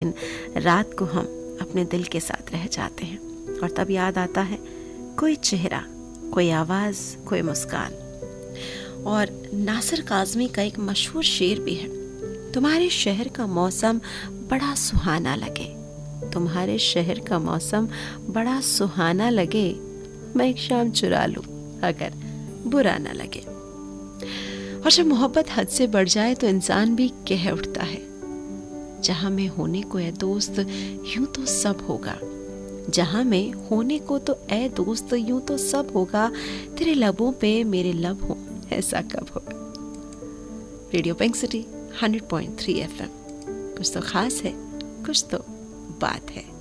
लेकिन रात को हम अपने दिल के साथ रह जाते हैं और तब याद आता है कोई चेहरा, कोई आवाज़, कोई मुस्कान। और नासिर काज़मी का एक मशहूर शेर भी है, तुम्हारे शहर का मौसम बड़ा सुहाना लगे, तुम्हारे शहर का मौसम बड़ा सुहाना लगे, मैं एक शाम चुरा लूं अगर बुरा ना लगे। और जब मोहब्बत हद से बढ़ जाए तो इंसान भी कह उठता है, जहां में होने को है दोस्त यूं तो सब होगा, जहां में होने को तो ए दोस्त यूं तो सब होगा, तेरे लबों पे मेरे लब हो ऐसा कब होगा। रेडियो पिंक सिटी 100.3 FM, कुछ तो खास है, कुछ तो बात है।